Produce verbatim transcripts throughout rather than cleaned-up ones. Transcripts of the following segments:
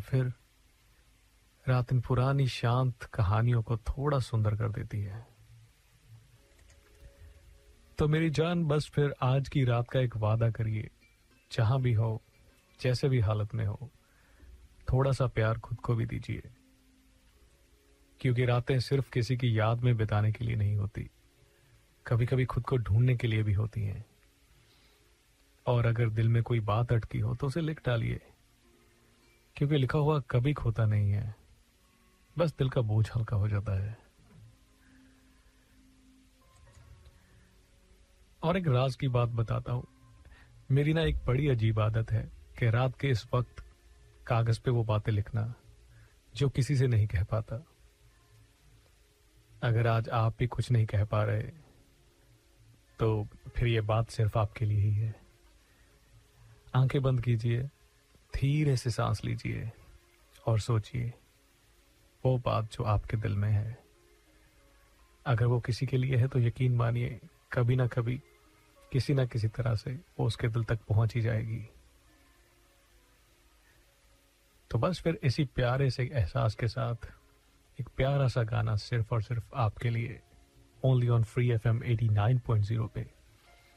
फिर रात इन पुरानी शांत कहानियों को थोड़ा सुंदर कर देती है। तो मेरी जान, बस फिर आज की रात का एक वादा करिए, जहां भी हो, जैसे भी हालत में हो, थोड़ा सा प्यार खुद को भी दीजिए, क्योंकि रातें सिर्फ किसी की याद में बिताने के लिए नहीं होती, कभी कभी खुद को ढूंढने के लिए भी होती हैं। और अगर दिल में कोई बात अटकी हो तो उसे लिख डालिए, क्योंकि लिखा हुआ कभी खोता नहीं है, बस दिल का बोझ हल्का हो जाता है। और एक राज की बात बताता हूं, मेरी ना एक बड़ी अजीब आदत है कि रात के इस वक्त कागज पे वो बातें लिखना जो किसी से नहीं कह पाता। अगर आज आप भी कुछ नहीं कह पा रहे तो फिर ये बात सिर्फ आपके लिए ही है। आंखें बंद कीजिए, धीरे से सांस लीजिए और सोचिए वो बात जो आपके दिल में है। अगर वो किसी के लिए है तो यकीन मानिए कभी ना कभी किसी ना किसी तरह से वो उसके दिल तक पहुंच ही जाएगी। तो बस फिर इसी प्यारे से एहसास के साथ एक प्यारा सा गाना सिर्फ और सिर्फ आपके लिए, only on free F M eighty nine point zero पे।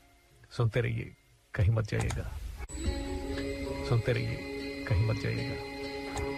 सुनते रहिए, कहीं मत जाइएगा। सुनते रहिए, कहीं मत जाइएगा।